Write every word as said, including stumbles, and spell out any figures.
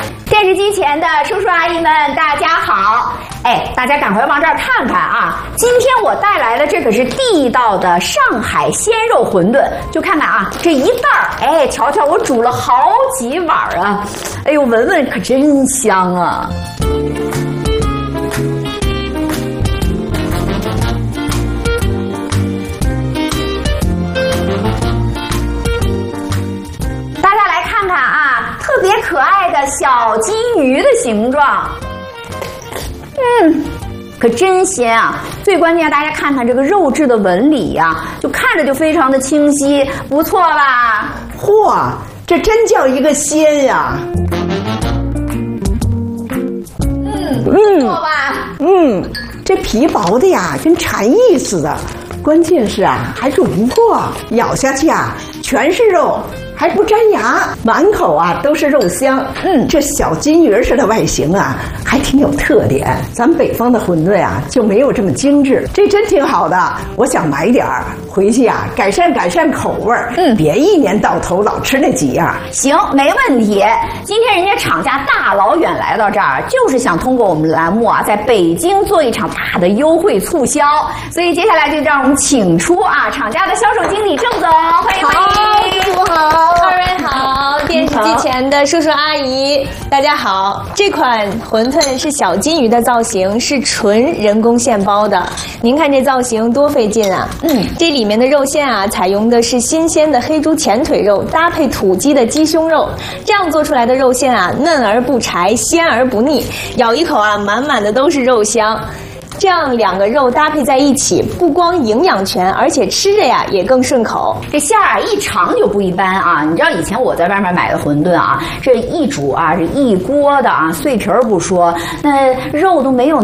电视机前的叔叔阿姨们，大家好！哎，大家赶快往这儿看看啊！今天我带来的这可是地道的上海鲜肉馄饨，就看看啊，这一袋儿，哎，瞧瞧，我煮了好几碗啊！哎呦，闻闻可真香啊！大家来看看啊，特别可爱的小金鱼的形状，嗯，可真鲜啊！最关键，大家看看这个肉质的纹理呀、啊，就看着就非常的清晰，不错吧？ 嚯，这真叫一个鲜呀！ 嗯，不错吧？ 嗯，这皮薄的呀，跟蝉翼似的。关键是啊，还煮不破，咬下去啊，全是肉。还不粘牙，满口啊都是肉香。嗯，这小金鱼似的外形啊，还挺有特点。咱们北方的馄饨啊就没有这么精致，这真挺好的。我想买点儿回去啊，改善改善口味儿。嗯，别一年到头老吃那几样。 行，没问题。今天人家厂家大老远来到这儿，就是想通过我们栏目啊，在北京做一场大的优惠促销。所以接下来就让我们请出啊厂家的销售经理郑总，欢迎欢迎， 师傅好。二位好，电视机前的叔叔阿姨，大家好。这款馄饨是小金鱼的造型，是纯人工现包的。您看这造型多费劲啊！嗯，这里面的肉馅啊，采用的是新鲜的黑猪前腿肉，搭配土鸡的鸡胸肉，这样做出来的肉馅啊，嫩而不柴，鲜而不腻，咬一口啊，满满的都是肉香。这样两个肉搭配在一起，不光营养全，而且吃着呀也更顺口。 这馅儿啊一尝就不一般啊！你知道以前我在外面买的馄饨啊，这一煮啊，这一锅的啊，碎皮儿不说，那肉都没有